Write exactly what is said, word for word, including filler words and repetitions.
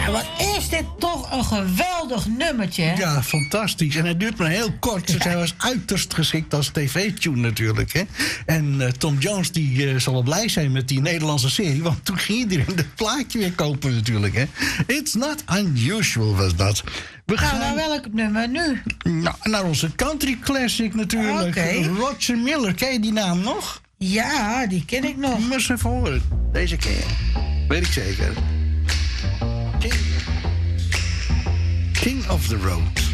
wat is dit toch een geweldig nummertje, hè? Ja, fantastisch. En het duurt maar heel kort. Dus hij was uiterst geschikt als tv-tune natuurlijk, hè. En uh, Tom Jones die uh, zal wel blij zijn met die Nederlandse serie, want toen ging iedereen het plaatje weer kopen natuurlijk, hè. It's not unusual was dat. We nou, gaan naar welk nummer nu? Nou, naar onze country classic natuurlijk. Okay. Roger Miller, ken je die naam nog? Ja, die ken ik nog. Moet eens even horen. Deze keer. Weet ik zeker. King, King of the Road.